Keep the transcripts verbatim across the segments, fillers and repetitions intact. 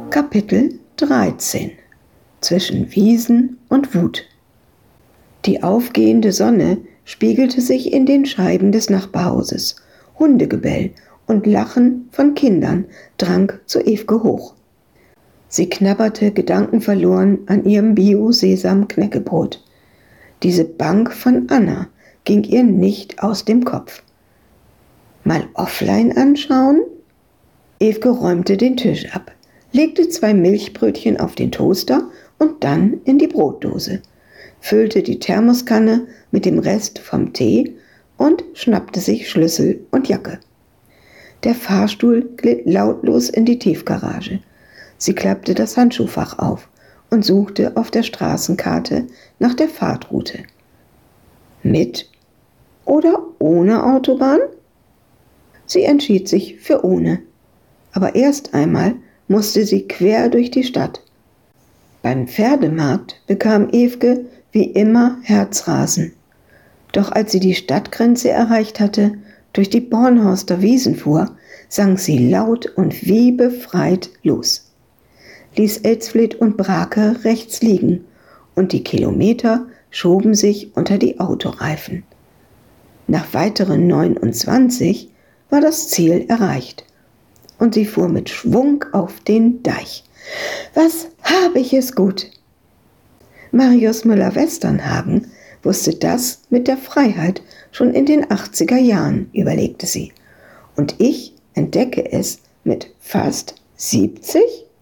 Kapitel dreizehn. Zwischen Wiesen und Wut. Die aufgehende Sonne spiegelte sich in den Scheiben des Nachbarhauses. Hundegebell und Lachen von Kindern drang zu Evke hoch. Sie knabberte gedankenverloren an ihrem Bio-Sesam-Knäckebrot. Diese Bank von Anna ging ihr nicht aus dem Kopf. Mal offline anschauen? Evke räumte den Tisch ab, legte zwei Milchbrötchen auf den Toaster und dann in die Brotdose, füllte die Thermoskanne mit dem Rest vom Tee und schnappte sich Schlüssel und Jacke. Der Fahrstuhl glitt lautlos in die Tiefgarage. Sie klappte das Handschuhfach auf und suchte auf der Straßenkarte nach der Fahrtroute. Mit oder ohne Autobahn? Sie entschied sich für ohne. Aber erst einmal musste sie quer durch die Stadt. Beim Pferdemarkt bekam Evke wie immer Herzrasen. Doch als sie die Stadtgrenze erreicht hatte, durch die Bornhorster Wiesen fuhr, sang sie laut und wie befreit los, ließ Elsfleth und Brake rechts liegen und die Kilometer schoben sich unter die Autoreifen. Nach weiteren neunundzwanzig war das Ziel erreicht und sie fuhr mit Schwung auf den Deich. Was habe ich es gut! Marius Müller-Westernhagen wusste das mit der Freiheit schon in den achtziger Jahren, überlegte sie. Und ich entdecke es mit fast siebzig?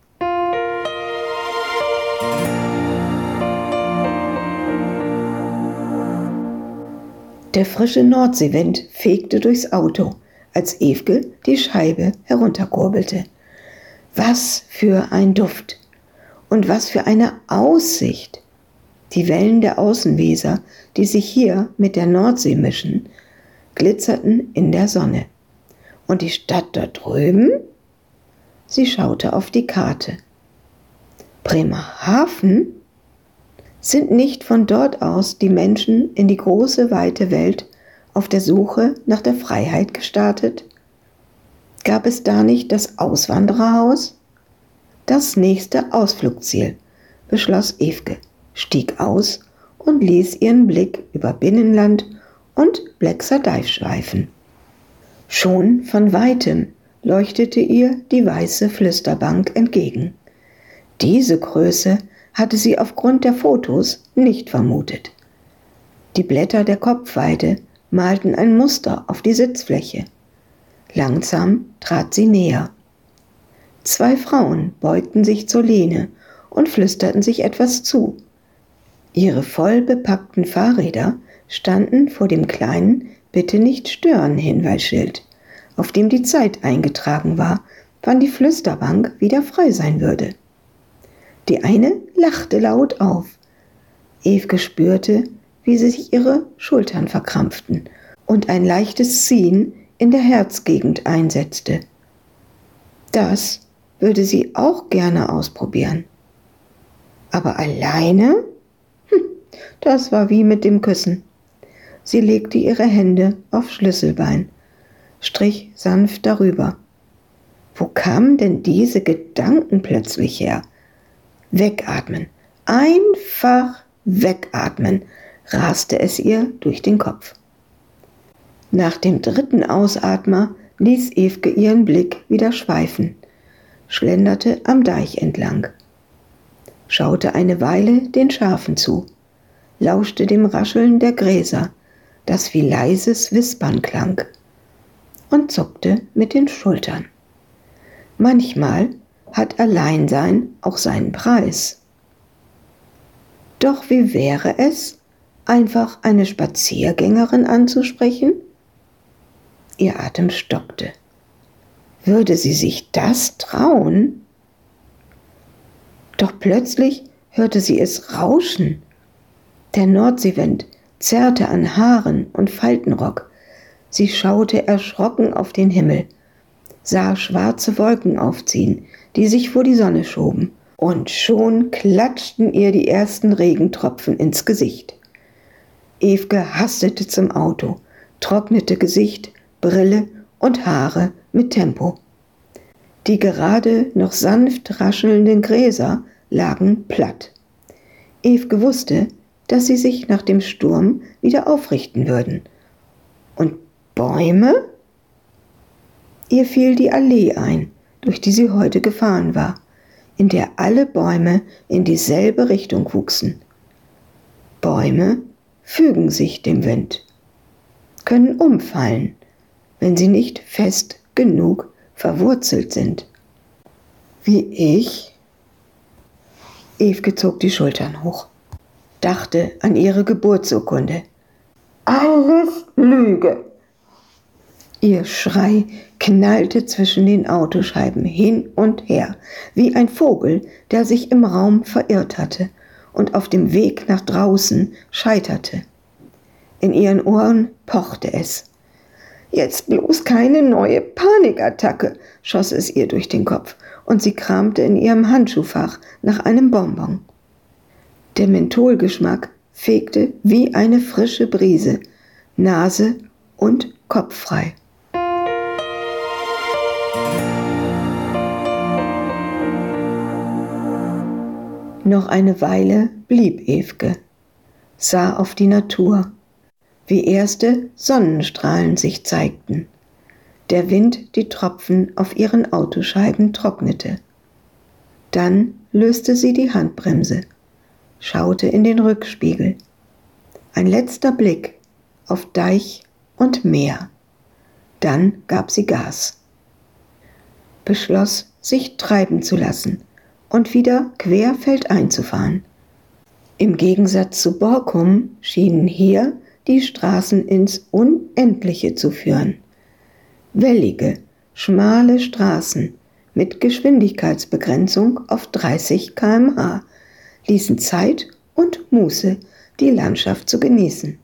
Der frische Nordseewind fegte durchs Auto, als Evke die Scheibe herunterkurbelte. Was für ein Duft und was für eine Aussicht! Die Wellen der Außenweser, die sich hier mit der Nordsee mischen, glitzerten in der Sonne. Und die Stadt dort drüben? Sie schaute auf die Karte. Bremerhaven? Sind nicht von dort aus die Menschen in die große, weite Welt auf der Suche nach der Freiheit gestartet? Gab es da nicht das Auswandererhaus? Das nächste Ausflugsziel, beschloss Evke, stieg aus und ließ ihren Blick über Binnenland und Blackser Dive schweifen. Schon von weitem leuchtete ihr die weiße Flüsterbank entgegen. Diese Größe hatte sie aufgrund der Fotos nicht vermutet. Die Blätter der Kopfweide malten ein Muster auf die Sitzfläche. Langsam trat sie näher. Zwei Frauen beugten sich zur Lehne und flüsterten sich etwas zu. Ihre voll bepackten Fahrräder standen vor dem kleinen Bitte nicht stören Hinweisschild, auf dem die Zeit eingetragen war, wann die Flüsterbank wieder frei sein würde. Die eine lachte laut auf. Evke spürte, wie sie sich ihre Schultern verkrampften und ein leichtes Ziehen in der Herzgegend einsetzte. Das würde sie auch gerne ausprobieren. Aber alleine? Hm, das war wie mit dem Küssen. Sie legte ihre Hände auf Schlüsselbein, strich sanft darüber. Wo kamen denn diese Gedanken plötzlich her? Wegatmen, einfach wegatmen, raste es ihr durch den Kopf. Nach dem dritten Ausatmer ließ Evke ihren Blick wieder schweifen, schlenderte am Deich entlang, schaute eine Weile den Schafen zu, lauschte dem Rascheln der Gräser, das wie leises Wispern klang, und zuckte mit den Schultern. Manchmal hat Alleinsein auch seinen Preis. Doch wie wäre es, einfach eine Spaziergängerin anzusprechen? Ihr Atem stockte. Würde sie sich das trauen? Doch plötzlich hörte sie es rauschen. Der Nordseewind zerrte an Haaren und Faltenrock. Sie schaute erschrocken auf den Himmel, sah schwarze Wolken aufziehen, die sich vor die Sonne schoben. Und schon klatschten ihr die ersten Regentropfen ins Gesicht. Evke hastete zum Auto, trocknete Gesicht, Brille und Haare mit Tempo. Die gerade noch sanft raschelnden Gräser lagen platt. Ewke wusste, dass sie sich nach dem Sturm wieder aufrichten würden. Und Bäume? Ihr fiel die Allee ein, durch die sie heute gefahren war, in der alle Bäume in dieselbe Richtung wuchsen. Bäume fügen sich dem Wind, können umfallen, wenn sie nicht fest genug verwurzelt sind. Wie ich? Ewke zog die Schultern hoch, dachte an ihre Geburtsurkunde. Alles Lüge! Ihr Schrei knallte zwischen den Autoscheiben hin und her, wie ein Vogel, der sich im Raum verirrt hatte und auf dem Weg nach draußen scheiterte. In ihren Ohren pochte es. Jetzt bloß keine neue Panikattacke, schoss es ihr durch den Kopf, und sie kramte in ihrem Handschuhfach nach einem Bonbon. Der Mentholgeschmack fegte wie eine frische Brise, Nase und Kopf frei. Noch eine Weile blieb Ewke, sah auf die Natur, wie erste Sonnenstrahlen sich zeigten, der Wind die Tropfen auf ihren Autoscheiben trocknete. Dann löste sie die Handbremse, schaute in den Rückspiegel. Ein letzter Blick auf Deich und Meer. Dann gab sie Gas. Beschloss, sich treiben zu lassen und wieder querfeldein zu fahren. Im Gegensatz zu Borkum schienen hier die Straßen ins Unendliche zu führen. Wellige, schmale Straßen mit Geschwindigkeitsbegrenzung auf dreißig Kilometer pro Stunde ließen Zeit und Muße, die Landschaft zu genießen.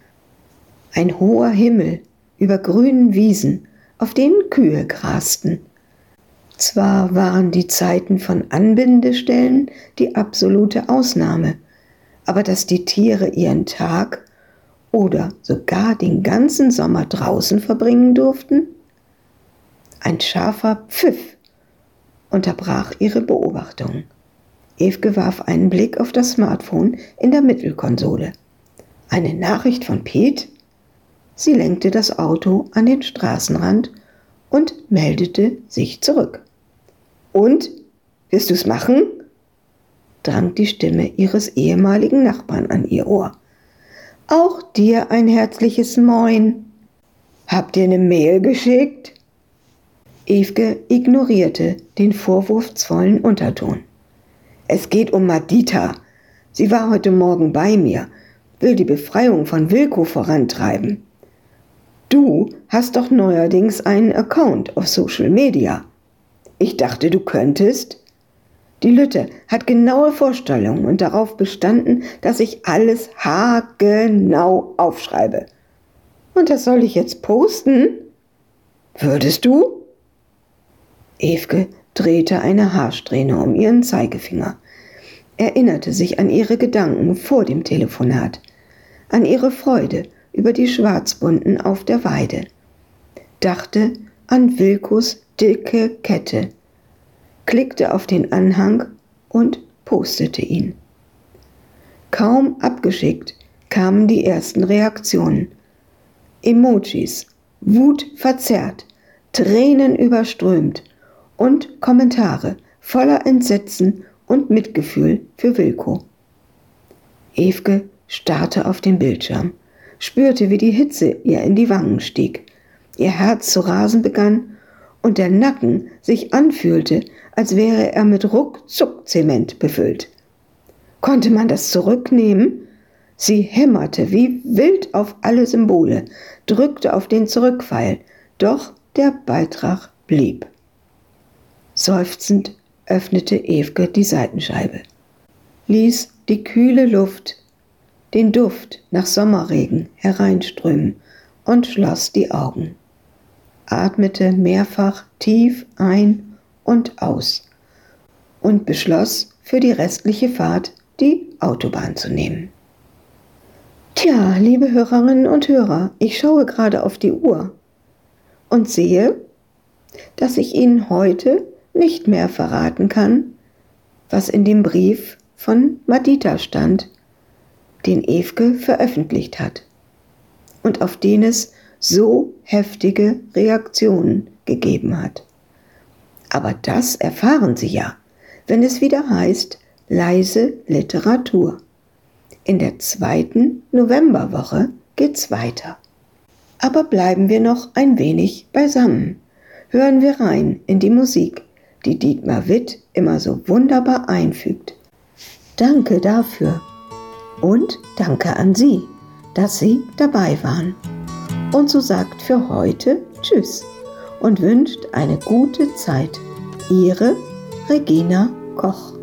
Ein hoher Himmel über grünen Wiesen, auf denen Kühe grasten. Zwar waren die Zeiten von Anbindestellen die absolute Ausnahme, aber dass die Tiere ihren Tag oder sogar den ganzen Sommer draußen verbringen durften? Ein scharfer Pfiff unterbrach ihre Beobachtung. Ewke warf einen Blick auf das Smartphone in der Mittelkonsole. Eine Nachricht von Pete? Sie lenkte das Auto an den Straßenrand und meldete sich zurück. Und? Wirst du's machen? Drang die Stimme ihres ehemaligen Nachbarn an ihr Ohr. Auch dir ein herzliches Moin. Habt ihr eine Mail geschickt? Ewke ignorierte den vorwurfsvollen Unterton. Es geht um Madita. Sie war heute Morgen bei mir, will die Befreiung von Wilko vorantreiben. Du hast doch neuerdings einen Account auf Social Media. Ich dachte, du könntest. Die Lütte hat genaue Vorstellungen und darauf bestanden, dass ich alles haargenau aufschreibe. Und das soll ich jetzt posten? Würdest du? Ewke drehte eine Haarsträhne um ihren Zeigefinger, erinnerte sich an ihre Gedanken vor dem Telefonat, an ihre Freude über die Schwarzbunten auf der Weide, dachte an Wilkos dicke Kette, klickte auf den Anhang und postete ihn. Kaum abgeschickt kamen die ersten Reaktionen. Emojis, wutverzerrt, Tränen überströmt und Kommentare voller Entsetzen und Mitgefühl für Wilko. Ewke starrte auf den Bildschirm, spürte, wie die Hitze ihr in die Wangen stieg, ihr Herz zu rasen begann und der Nacken sich anfühlte, als wäre er mit Ruckzuck-Zement befüllt. Konnte man das zurücknehmen? Sie hämmerte wie wild auf alle Symbole, drückte auf den Zurückpfeil, doch der Beitrag blieb. Seufzend öffnete Ewke die Seitenscheibe, ließ die kühle Luft, den Duft nach Sommerregen hereinströmen und schloss die Augen. Atmete mehrfach tief ein und aus und beschloss, für die restliche Fahrt die Autobahn zu nehmen. Tja, liebe Hörerinnen und Hörer, ich schaue gerade auf die Uhr und sehe, dass ich Ihnen heute nicht mehr verraten kann, was in dem Brief von Madita stand, den Ewke veröffentlicht hat und auf den es so heftige Reaktionen gegeben hat. Aber das erfahren Sie ja, wenn es wieder heißt Leise Literatur. In der zweiten Novemberwoche geht's weiter. Aber bleiben wir noch ein wenig beisammen. Hören wir rein in die Musik, die Dietmar Witt immer so wunderbar einfügt. Danke dafür und danke an Sie, dass Sie dabei waren. Und so sagt für heute Tschüss und wünscht eine gute Zeit. Ihre Regina Koch.